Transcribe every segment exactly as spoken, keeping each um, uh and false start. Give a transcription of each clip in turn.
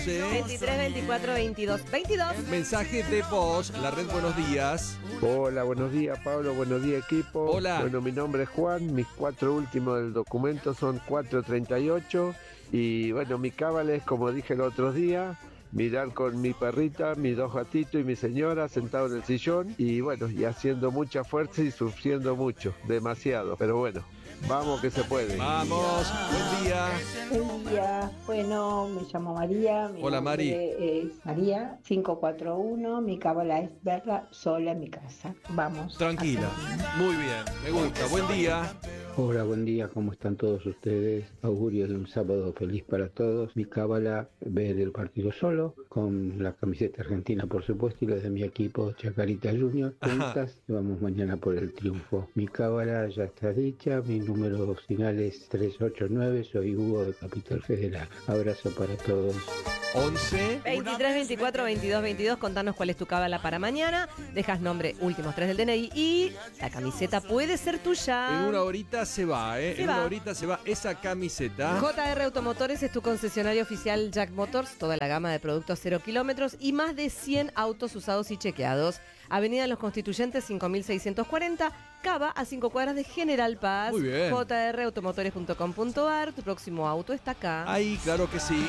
veintitrés, veinticuatro, veintidós, veintidós. Mensaje de voz, la red Buenos Días. Hola, buenos días Pablo, buenos días equipo. Hola. Bueno, mi nombre es Juan, mis cuatro últimos del documento son cuatro treinta y ocho y bueno, mi cábala es, como dije el otro día, mirar con mi perrita, mis dos gatitos y mi señora sentado en el sillón y bueno, y haciendo mucha fuerza y sufriendo mucho, demasiado, pero bueno, vamos que se puede. Vamos, buen día. Buen día, bueno, me llamo María. Mi Hola, Mari. nombre es María, cinco cuatro uno, mi cábala es verla sola en mi casa. Vamos. Tranquila, muy bien, me gusta, buen día. Hola, buen día, ¿cómo están todos ustedes? Augurio de un sábado feliz para todos. Mi cábala, ver el partido solo, con la camiseta argentina por supuesto, y la de mi equipo Chacarita Junior, juntas, y vamos mañana por el triunfo. Mi cábala ya está dicha, mi número final es trescientos ochenta y nueve, soy Hugo de Capital Federal. Abrazo para todos. once. veintitrés, veinticuatro, veintidós, veintidós. Contanos cuál es tu cábala para mañana. Dejas nombre, últimos tres del D N I y la camiseta puede ser tuya. En una horita se va, ¿eh? Se en va. una horita se va esa camiseta. J R Automotores es tu concesionario oficial Jack Motors, toda la gama de productos cero kilómetros y más de cien autos usados y chequeados. Avenida Los Constituyentes cinco mil seiscientos cuarenta, Cava, a cinco cuadras de General Paz. Muy bien. J R automotores punto com punto a r, tu próximo auto está acá. Ahí, claro que sí.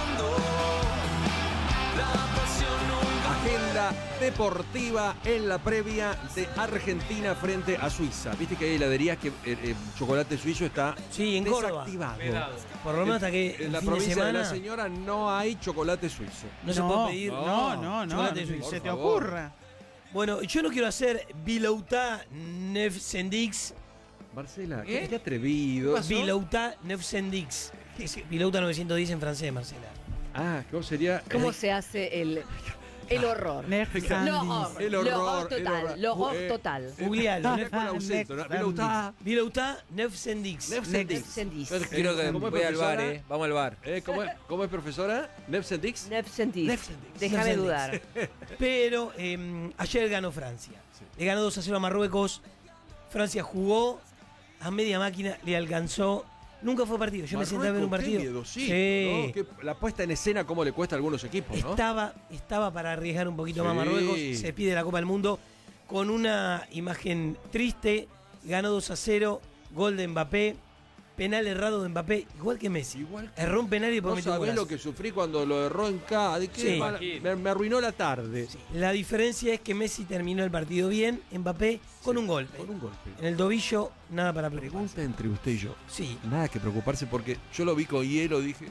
Agenda deportiva en la previa de Argentina frente a Suiza. Viste que hay heladerías que el, el chocolate suizo está Sí, en Córdoba. desactivado. Por lo menos hasta que En el la fin de provincia de, semana la señora no hay chocolate suizo. no se No, puede pedir No, no, no. chocolate Ni suizo. se te favor. ocurra. Bueno, yo no quiero hacer Bilouta Nefsendix. Marcela, ¿Qué? qué, qué atrevido. Bilouta Nefsendix. Bilouta novecientos diez en francés, Marcela. Ah, ¿cómo sería? ¿Cómo se hace el, el horror? Nerf Lo Candies. horror, El lo horror, horror el total, horror. lo horror Eh, total. Googlealo. Con acento, ¿no? Next Bilouta. Bilouta Nefsendix. Nefsendix. Nefsendix. Quiero que ¿Cómo es, voy al bar, profesora? eh. Vamos al bar. Eh, ¿cómo, es, ¿Cómo es, profesora? Nefsendix. Nefsendix. Nefsendix. Déjame Nefsendix. dudar. Pero eh, ayer ganó Francia. Le ganó dos a cero a Marruecos. Francia jugó a media máquina, le alcanzó. Nunca fue partido. Yo me senté a ver un Marruecos, partido. qué miedosito, Sí. ¿no? Que la puesta en escena, cómo le cuesta a algunos equipos, ¿no? Estaba, estaba para arriesgar un poquito más Sí. Marruecos. Se pide la Copa del Mundo con una imagen triste. Ganó dos a cero. Gol de Mbappé. Penal errado de Mbappé. Igual que Messi. Igual que- Erró un penal y después No metió un sabés golazo. lo que sufrí cuando lo erró en K. ¿De qué Sí. mala- me, me arruinó la tarde. La diferencia es que Messi terminó el partido bien. Mbappé con un golpe. Con un golpe. En el tobillo, nada para preocuparse. Pregunta entre usted y yo. Sí. Nada que preocuparse porque yo lo vi con hielo, dije,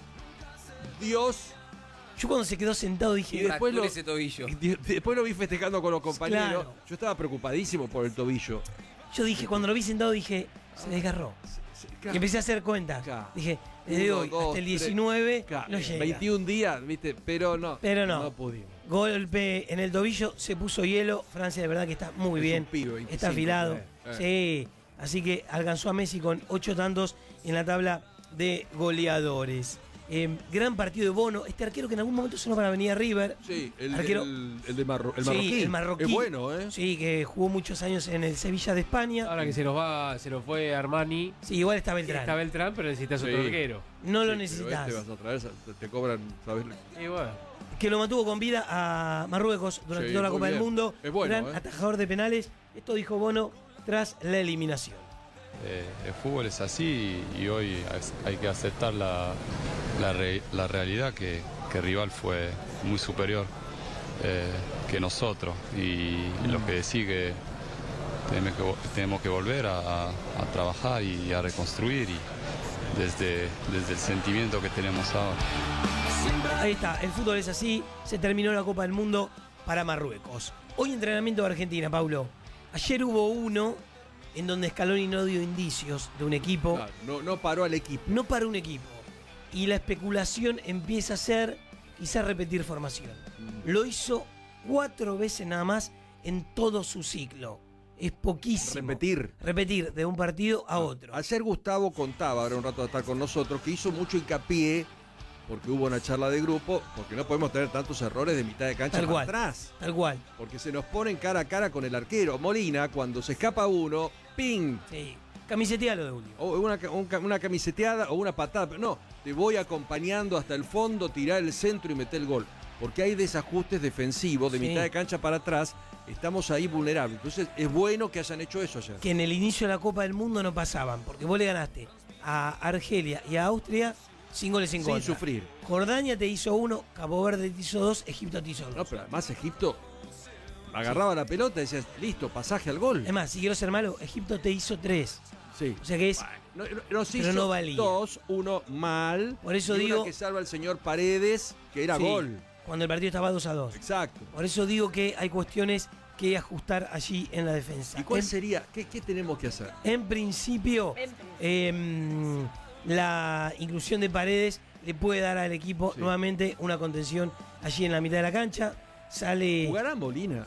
Dios. Yo cuando se quedó sentado Y dije, después lo, Fractura ese tobillo. y después lo vi festejando con los compañeros. Claro. Yo estaba preocupadísimo por el tobillo. yo dije, cuando lo vi sentado dije, se desgarró. Y empecé a hacer cuenta. Claro. Dije, desde Uno, hoy dos, hasta el tres. diecinueve Claro, no llega. veintiún días, ¿viste? Pero no. Pero no. No pudimos. Golpe en el tobillo, se puso hielo. Francia de verdad que está muy Es bien. un pibe, veinticinco, Está afilado. eh, Sí. Así que alcanzó a Messi con ocho tantos en la tabla de goleadores. Eh, gran partido de Bono. Este arquero que en algún momento sonó para venir a River. Sí, el, Arquero- el, el de Marro- el Sí, marroquí. el marroquí. Es bueno, ¿eh? Sí, que jugó muchos años en el Sevilla de España. Ahora que se nos va, se nos fue Armani, Sí, igual está Beltrán. está Beltrán, pero necesitas otro Sí. arquero. No lo Sí, necesitas. Pero este vas a traer, te, te cobran, ¿sabes? Y bueno, Que lo mantuvo con vida a Marruecos durante Sí, toda la muy Copa del bien. Mundo. Es bueno, Gran ¿eh? atajador de penales. Esto dijo Bono tras la eliminación. Eh, el fútbol es así y, y hoy es- hay que aceptar la, la, re- la realidad que, que el rival fue muy superior eh, que nosotros y, lo que sigue tenemos que, vo- tenemos que volver a, a- a trabajar y a reconstruir y desde, desde el sentimiento que tenemos ahora. Ahí está, el fútbol es así. Se terminó la Copa del Mundo para Marruecos. Hoy entrenamiento de Argentina, Paulo. Ayer hubo uno en donde Scaloni no dio indicios de un equipo. Claro, no, no paró al equipo. No para un equipo. Y la especulación empieza a ser quizá repetir formación. Lo hizo cuatro veces nada más en todo su ciclo. Es poquísimo. Repetir. Repetir de un partido a otro. Ayer Gustavo contaba, ahora un rato de estar con nosotros, que hizo mucho hincapié, porque hubo una charla de grupo, porque no podemos tener tantos errores de mitad de cancha Tal para cual. atrás. Tal cual. Porque se nos ponen cara a cara con el arquero. Molina, cuando se escapa uno, ¡ping! Sí. Camisetea lo de último. O una, un- una camiseteada o una patada. Pero no, te voy acompañando hasta el fondo, tirar el centro y meter el gol. Porque hay desajustes defensivos de Sí. mitad de cancha para atrás, estamos ahí vulnerables. Entonces es bueno que hayan hecho eso ayer. Que en el inicio de la Copa del Mundo no pasaban, porque vos le ganaste a Argelia y a Austria sin goles en Sin contra. sufrir. Jordania te hizo uno, Cabo Verde te hizo dos, Egipto te hizo dos. No, pero además Egipto agarraba la pelota y decías, listo, pasaje al gol. Es más, si quiero ser malo, Egipto te hizo tres. Sí. O sea que es. No, no, nos Pero hizo no valía. dos, uno mal. Por eso y una digo- que salva el señor Paredes, que era Sí, gol. Cuando el partido estaba dos a dos. Exacto. Por eso digo que hay cuestiones que ajustar allí en la defensa. ¿Y cuál En- sería? ¿Qué, qué tenemos que hacer? En principio, em, la inclusión de Paredes le puede dar al equipo Sí. nuevamente una contención allí en la mitad de la cancha. Sale ¿Jugará Molina?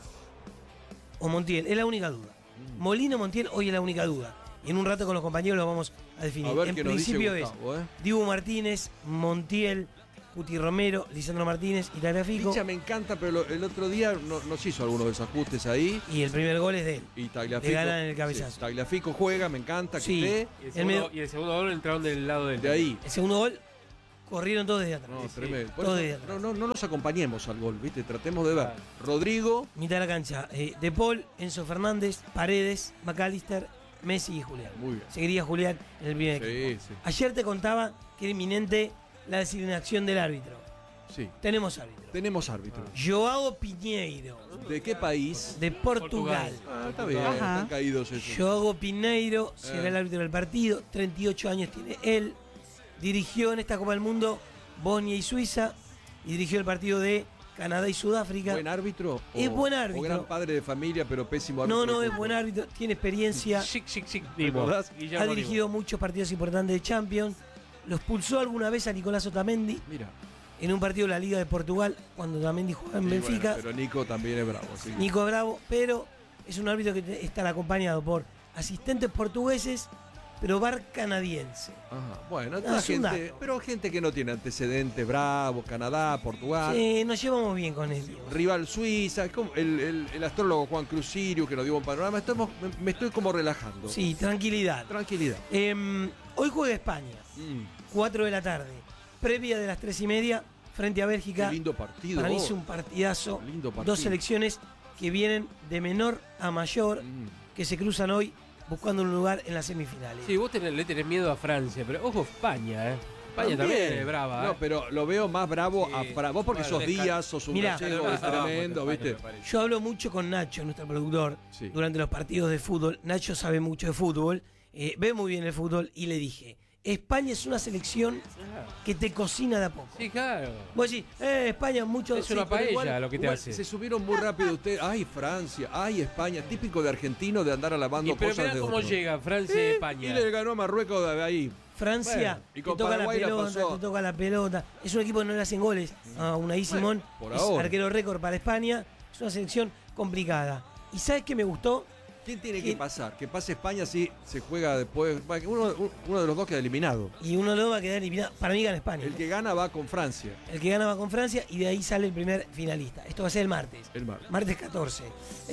o Montiel, es la única duda. Mm. Molina o Montiel hoy es la única duda. Y en un rato con los compañeros lo vamos a definir. A ver en qué nos dice principio Gustavo, es ¿eh? Dibu Martínez, Montiel, Cuti Romero, Lisandro Martínez y Tagliafico. Licha me encanta, pero lo- el otro día no- nos hizo algunos desajustes ahí. Y el primer gol es de él. Y Tagliafico. Le ganan el cabezazo. sí, Tagliafico juega, me encanta que Sí. esté. Y el, El segundo, medio- y el segundo gol entraron del lado del De ahí. El segundo gol corrieron todos desde atrás. No, Sí, tremendo. Por todo eso, de atrás. no, no, no nos acompañemos al gol, ¿viste? Tratemos de ver. Claro. Rodrigo, Mitad de la cancha. eh, De Paul, Enzo Fernández, Paredes, McAllister, Messi y Julián. muy bien. Seguiría Julián en el primer equipo. Sí, sí, Ayer te contaba que era inminente la designación del árbitro. sí. Tenemos árbitro. Tenemos árbitro. Joao Pinheiro, ¿De qué país? de Portugal. Portugal. Ah, está bien, Ajá. están caídos esos. Joao Pinheiro será Eh. el árbitro del partido. treinta y ocho años tiene él. Dirigió en esta Copa del Mundo Bosnia y Suiza. Y dirigió el partido de Canadá y Sudáfrica. ¿Buen árbitro? Es o- buen árbitro. O gran padre de familia, pero pésimo árbitro. No, no, de es fútbol? buen árbitro. Tiene experiencia. Chic, chic, chic. ¿Recordás? Ha dirigido muchos partidos importantes de Champions. Lo expulsó alguna vez a Nicolás Otamendi Mira. en un partido de la Liga de Portugal cuando Otamendi jugaba en Sí, Benfica. bueno, pero Nico también es bravo. Sí. Nico Bravo, pero es un árbitro que te- está acompañado por asistentes portugueses, pero V A R canadiense. Ajá. Bueno, No, toda es un gente, dato. pero gente que no tiene antecedentes, Bravo, Canadá, Portugal. Sí, nos llevamos bien con él. Rival Suiza, como el, el- el astrólogo Juan Cruz Sirio que nos dio un panorama. Estamos, me, me estoy como relajando. Sí, tranquilidad. Tranquilidad. Em, hoy juega España, Mm, cuatro de la tarde. Previa de las tres y media, frente a Bélgica. qué lindo partido. Para mí oh. es un partidazo. Lindo partido. Dos selecciones que vienen de menor a mayor, Mm. que se cruzan hoy buscando un lugar en las semifinales. Sí, vos tenés- le tenés miedo a Francia, pero ojo España, ¿eh? España también, es brava, ¿eh? No, pero lo veo más bravo Sí. a Fra- Vos porque Bueno, sos deja- Díaz, sos un Mirá. gallego Ah, es tremendo, bueno, ¿viste? me parece. Yo hablo mucho con Nacho, nuestro productor, Sí. durante los partidos de fútbol. Nacho sabe mucho de fútbol, eh, ve muy bien el fútbol y le dije, España es una selección Ah, que te cocina de a poco. Sí, claro. Vos decís, eh, España mucho... Es una sí, pero paella igual- lo que te Igual hace. se subieron muy rápido ustedes. Ay, Francia, ay, España. Típico de argentino de andar alabando Y pero cosas mirá de cómo otro. llega Francia y Y España. le ganó a Marruecos de ahí. Francia, Bueno, y te con toca la Paraguay la pelota, pasó. te toca la pelota. Es un equipo que no le hacen goles a Unai Simón. por es ahora. arquero récord para España. Es una selección complicada. ¿Y sabes qué me gustó? ¿Quién tiene ¿Quién? que pasar? Que pase España si se juega después. Va, que Uno, uno de los dos queda eliminado. Y uno lo va a quedar eliminado. Para mí gana España. El que gana va con Francia. El que gana va con Francia y de ahí sale el primer finalista. Esto va a ser el martes. El mar. Martes catorce.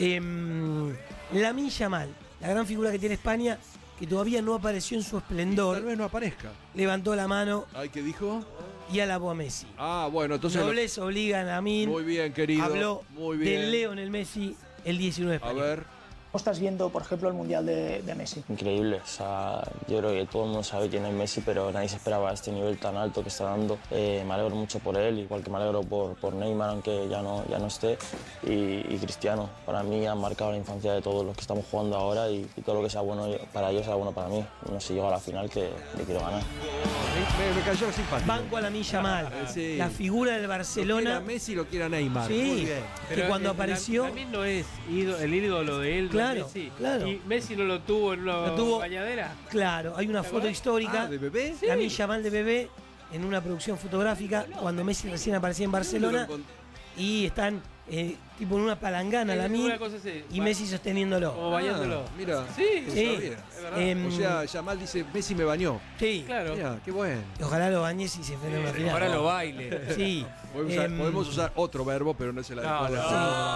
Eh, Lamine Yamal, la gran figura que tiene España, que todavía no apareció en su Tal esplendor, vez no aparezca. levantó la mano Ay, ¿qué dijo? y alabó a Messi. Ah, bueno, entonces. Nobleza obliga a Lamine. Muy bien, querido. Habló Muy de bien. Lionel Messi el diecinueve de A España. ver. ¿Cómo estás viendo, por ejemplo, el Mundial de, de Messi? Increíble, o sea, yo creo que todo el mundo sabe quién es Messi, pero nadie se esperaba este nivel tan alto que está dando. Eh, me alegro mucho por él, igual que me alegro por, por Neymar, aunque ya no, ya no esté, y, y Cristiano. Para mí han marcado la infancia de todos los que estamos jugando ahora y, y todo lo que sea bueno para ellos sea bueno para mí. No sé si llego a la final que le quiero ganar. Me, me cayó simpático. Banco a Lamine Yamal, Sí. la figura del Lo quiera Barcelona. Messi lo quiera Neymar. Muy Sí, bien. que cuando eh, apareció, También no es ídolo- el ídolo de él, no Claro, es Messi. claro. Y Messi no lo tuvo en una Lo tuvo- bañadera. claro, hay una ¿Te foto acordás? histórica. Ah, ¿de bebé? Lamine Yamal de bebé en una producción fotográfica cuando Messi recién aparecía en Barcelona Lo encont- y están eh, tipo en una palangana Es Lamine una cosa así, y va- Messi sosteniéndolo. Como bañándolo. Ah, mira. Sí, no Sí. sabía. es verdad. Em, O sea, Yamal dice, Messi me bañó. Sí, Claro. Mira, qué bueno. ojalá lo bañes y se enfrente a una final. Ahora lo baile. Sí. Podemos usar, Em, podemos usar otro verbo, pero no es el No, adecuado.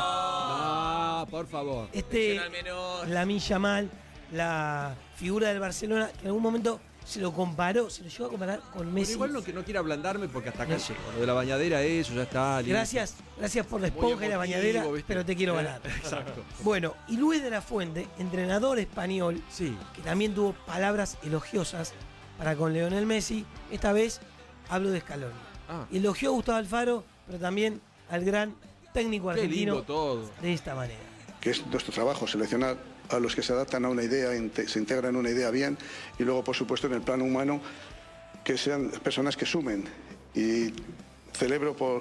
no. No, por favor. Este Lamine Yamal, la figura del Barcelona, que en algún momento se lo comparó, se lo llevó a comparar con Messi. Pero igual no, que no quiere ablandarme porque hasta acá llego. Lo de la bañadera, eso ya está. Gracias, gracias por la esponja y la bañadera, ¿viste? Pero te quiero ganar. Exacto. Bueno, y Luis de la Fuente, entrenador español, sí, que también tuvo palabras elogiosas para con Lionel Messi, esta vez hablo de Scaloni. Ah. Elogió a Gustavo Alfaro, pero también al gran técnico argentino todo. de esta manera. Que es nuestro trabajo, seleccionar a los que se adaptan a una idea, se integran en una idea bien, y luego, por supuesto, en el plano humano, que sean personas que sumen. Y celebro por,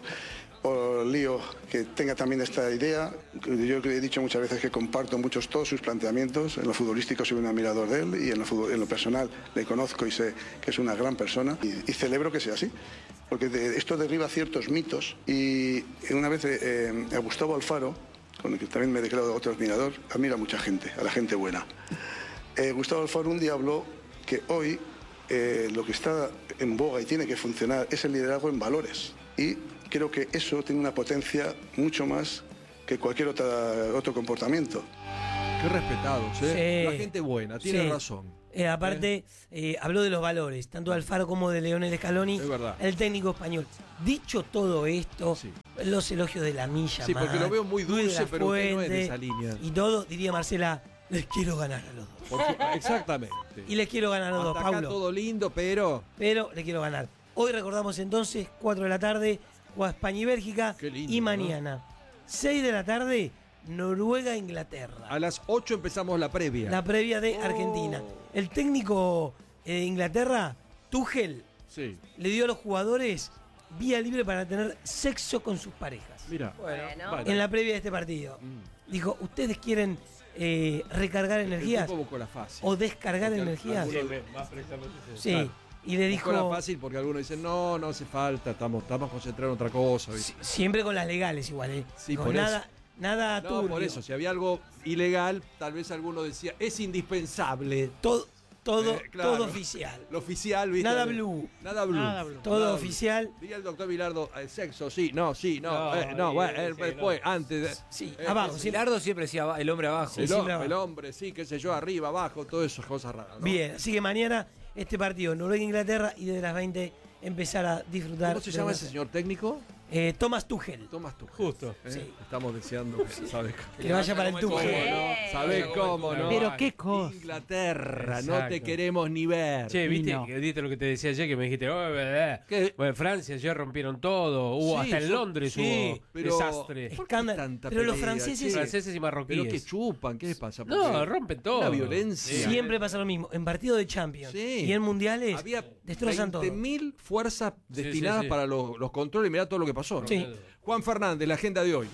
por Lío que tenga también esta idea. Yo he dicho muchas veces que comparto muchos todos sus planteamientos. En lo futbolístico soy un admirador de él, y en lo, fútbol, en lo personal le conozco y sé que es una gran persona, y, y celebro que sea así. Porque de, esto derriba ciertos mitos, y una vez eh, a Gustavo Alfaro, con el que también me declaro otro admirador, admira a mucha gente, a la gente buena. Eh, Gustavo Alfaro un día habló que hoy eh, lo que está en boga y tiene que funcionar es el liderazgo en valores. Y creo que eso tiene una potencia mucho más que cualquier otra, otro comportamiento. Qué respetados, ¿eh? Sí. La gente buena, tiene Sí. razón. Eh, aparte, eh, habló de los valores, tanto de Alfaro como de Lionel Scaloni, Es verdad. el técnico español. Dicho todo esto, Sí. los elogios de la milla, Sí, porque man, lo veo muy Luis de dulce, la pero usted no es de Fuente, esa línea. Y todo, diría Marcela, les quiero ganar a los dos. Por su- exactamente. Y les quiero ganar a los dos, Hasta acá Paulo. todo lindo, pero... Pero le quiero ganar. Hoy recordamos entonces, cuatro de la tarde, juega España y Bélgica. Qué lindo, y mañana, seis de la tarde, Noruega-Inglaterra. A las ocho empezamos la previa. La previa de Oh. Argentina. El técnico eh, de Inglaterra, Tuchel, Sí. le dio a los jugadores vía libre para tener sexo con sus parejas. Mira. Bueno. Bueno. En la previa de este partido. Mm. Dijo, ¿ustedes quieren eh, recargar energías El tipo buscó la fácil. o descargar Porque energías? algunos- Sí. Claro. Y le Buscó la dijo, fácil porque algunos dicen, no, no hace falta, estamos, estamos concentrados en otra cosa. ¿viste? si- siempre con las legales igual, ¿eh? Sí, Con por nada, eso. nada No, turbio. por eso, si había algo ilegal, tal vez alguno decía, es indispensable. Todo, todo, Eh, claro. todo oficial. Lo oficial, ¿viste? Nada blue. Nada blue. Nada blue. Todo Nada oficial. blue. Diría el doctor Bilardo, el sexo, sí, no, sí, no, No, eh, no, sí, bueno, eh, sí, después, no. antes. de- Sí, eh, abajo. eh, siempre- Bilardo siempre decía el hombre abajo. Sí, el, sí, hom- bravo. el hombre, sí, qué sé yo, arriba, abajo, todas esas cosas raras. ¿no? Bien, así que mañana este partido Noruega-Inglaterra y desde las veinte empezar a disfrutar. ¿Cómo se de llama los- ese señor técnico? Eh, Thomas Tuchel. Tomás Tuchel. Justo. ¿eh? Sí. Estamos deseando que, ¿sabes? Que vaya para el ¿Cómo Tuchel. no? ¿Sabés cómo no? Pero qué cosa. Inglaterra, no Exacto. te queremos ni ver. Che, ¿viste, no. que- viste lo que te decía ayer? Que me dijiste, oh, eh, ¿Qué? bueno, Francia ayer rompieron todo. Hubo Sí, hasta en son- Londres sí, hubo pero- desastre. ¿Por qué Escándalo. tanta Pero los pelea, franceses- che? Franceses y marroquíes. Pero que chupan, ¿qué les pasa? No, Porque rompen todo. Una violencia. Siempre pasa lo mismo. En partido de Champions Sí. y en mundiales Había destrozan todo. veinte mil fuerzas Sí, destinadas sí, sí. para los, los controles. Mirá todo lo que pasó. ¿no? Sí. Juan Fernández, la agenda de hoy.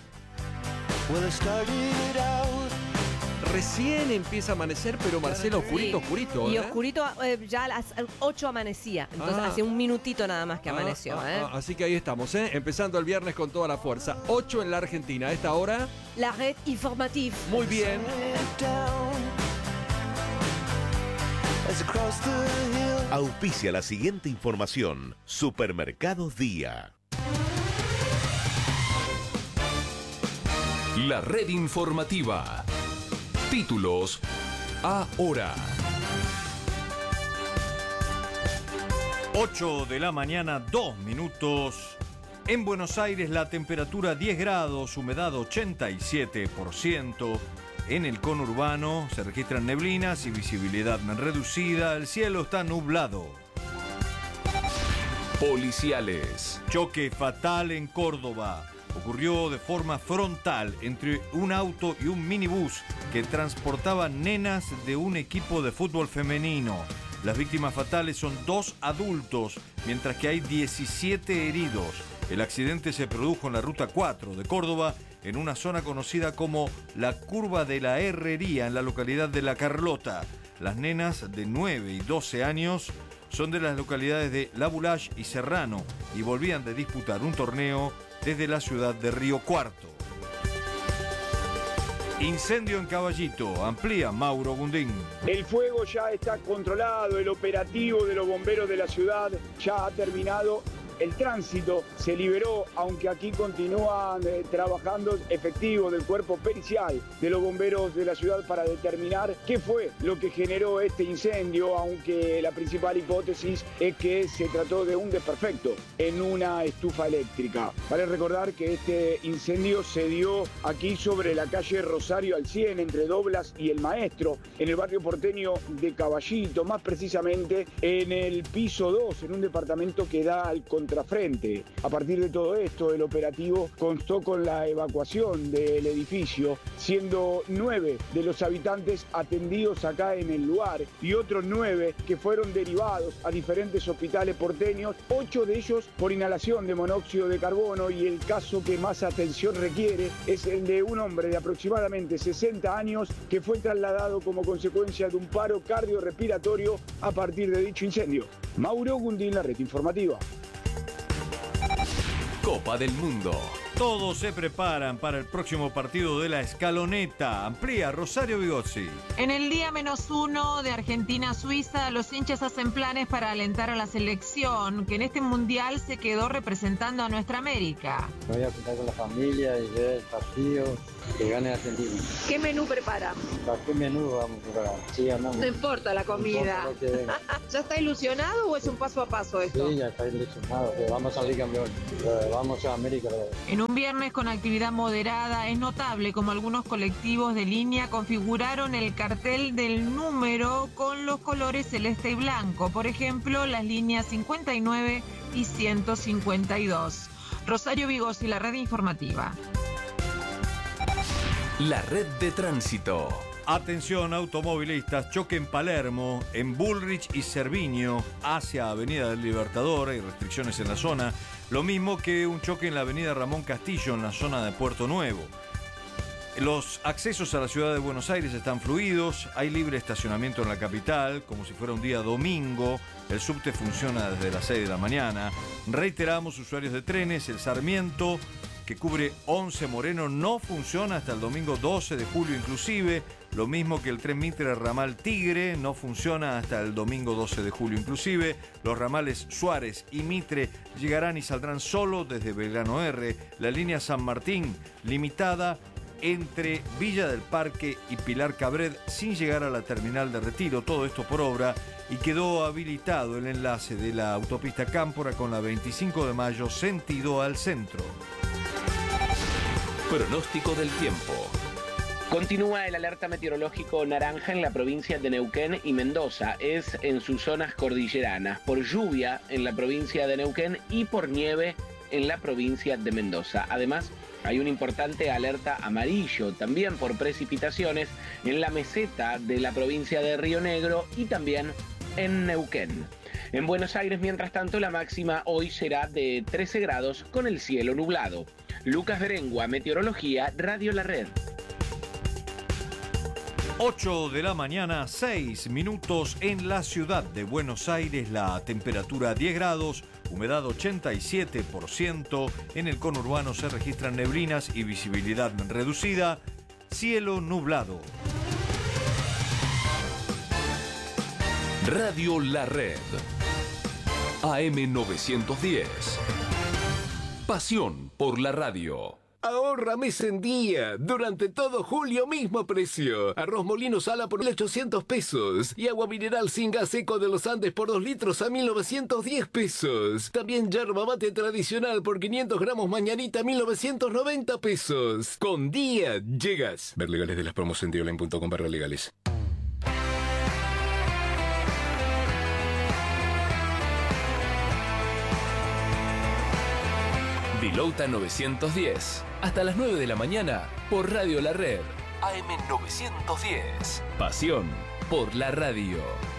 Recién empieza a amanecer, pero Marcelo, oscurito, oscurito. Y ¿eh? oscurito, eh, ya a las ocho amanecía. Entonces Ah. hace un minutito nada más que Ah, amaneció. ah, ¿eh? ah, así que ahí estamos, ¿eh? Empezando el viernes con toda la fuerza. ocho en la Argentina. A esta hora, La red informativa. muy bien. Auspicia la siguiente información. Supermercados Día. La red informativa. Títulos ahora. ocho de la mañana, dos minutos. En Buenos Aires la temperatura diez grados, humedad ochenta y siete por ciento. En el conurbano se registran neblinas y visibilidad reducida. El cielo está nublado. Policiales. Choque fatal en Córdoba. Ocurrió de forma frontal entre un auto y un minibús que transportaban nenas de un equipo de fútbol femenino. Las víctimas fatales son dos adultos, mientras que hay diecisiete heridos. El accidente se produjo en la ruta cuatro de Córdoba, en una zona conocida como la Curva de la Herrería, en la localidad de La Carlota. Las nenas de nueve y doce años son de las localidades de La Bulache y Serrano y volvían de disputar un torneo desde la ciudad de Río Cuarto. Incendio en Caballito, amplía Mauro Gundín. El fuego ya está controlado, el operativo de los bomberos de la ciudad ya ha terminado el tránsito, se liberó, aunque aquí continúan eh, trabajando efectivos del cuerpo pericial de los bomberos de la ciudad para determinar qué fue lo que generó este incendio, aunque la principal hipótesis es que se trató de un desperfecto en una estufa eléctrica. Vale recordar que este incendio se dio aquí sobre la calle Rosario al cien, entre Doblas y El Maestro, en el barrio porteño de Caballito, más precisamente en el piso dos, en un departamento que da al contrafrente. A partir de todo esto, el operativo constó con la evacuación del edificio, siendo nueve de los habitantes atendidos acá en el lugar y otros nueve que fueron derivados a diferentes hospitales porteños, ocho de ellos por inhalación de monóxido de carbono, y el caso que más atención requiere es el de un hombre de aproximadamente sesenta años que fue trasladado como consecuencia de un paro cardiorrespiratorio a partir de dicho incendio. Mauro Gundín, la red informativa. Copa del Mundo. Todos se preparan para el próximo partido de la escaloneta. Amplía Rosario Vigozzi. En el día menos uno de Argentina-Suiza, los hinchas hacen planes para alentar a la selección, que en este mundial se quedó representando a nuestra América. Me voy a juntar con la familia y ver el partido, que gane Argentina. ¿Qué menú prepara? ¿Para qué menú vamos a preparar? Sí, andamos. No importa la comida. No importa lo que ¿Ya está ilusionado o es un paso a paso esto? Sí, ya está ilusionado. Vamos a salir campeón. Vamos a América. En un viernes con actividad moderada, es notable como algunos colectivos de línea configuraron el cartel del número con los colores celeste y blanco. Por ejemplo, las líneas cincuenta y nueve y ciento cincuenta y dos. Rosario Vigozzi, la red informativa. La red de tránsito. Atención automovilistas, choque en Palermo, en Bullrich y Cerviño, hacia Avenida del Libertador, hay restricciones en la zona, lo mismo que un choque en la Avenida Ramón Castillo, en la zona de Puerto Nuevo. Los accesos a la ciudad de Buenos Aires están fluidos, hay libre estacionamiento en la capital, como si fuera un día domingo, el subte funciona desde las seis de la mañana. Reiteramos, usuarios de trenes, el Sarmiento, que cubre once Moreno, no funciona hasta el domingo doce de julio inclusive, lo mismo que el tren Mitre ramal Tigre, no funciona hasta el domingo doce de julio inclusive. Los ramales Suárez y Mitre llegarán y saldrán solo desde Belgrano R. La línea San Martín, limitada entre Villa del Parque y Pilar Cabred, sin llegar a la terminal de Retiro, todo esto por obra, y quedó habilitado el enlace de la autopista Cámpora con la veinticinco de mayo, sentido al centro. Pronóstico del tiempo. Continúa el alerta meteorológico naranja en la provincia de Neuquén y Mendoza. Es en sus zonas cordilleranas, por lluvia en la provincia de Neuquén y por nieve en la provincia de Mendoza. Además, hay una importante alerta amarillo, también por precipitaciones, en la meseta de la provincia de Río Negro y también en Neuquén. En Buenos Aires, mientras tanto, la máxima hoy será de trece grados con el cielo nublado. Lucas Berengua, Meteorología, Radio La Red. ocho de la mañana, seis minutos en la ciudad de Buenos Aires, la temperatura diez grados, humedad ochenta y siete por ciento, en el conurbano se registran neblinas y visibilidad reducida, cielo nublado. Radio La Red. A M novecientos diez. Pasión por la radio. Ahorra mes en día. Durante todo julio, mismo precio. Arroz molino sala por mil ochocientos pesos. Y agua mineral sin gas seco de los Andes por dos litros a mil novecientos diez pesos. También yerba mate tradicional por quinientos gramos mañanita a mil novecientos noventa pesos. Con día llegas. Ver legales de las promos en dioline punto com barra legales. Villouta novecientos diez. Hasta las nueve de la mañana por Radio La Red. A M novecientos diez. Pasión por la radio.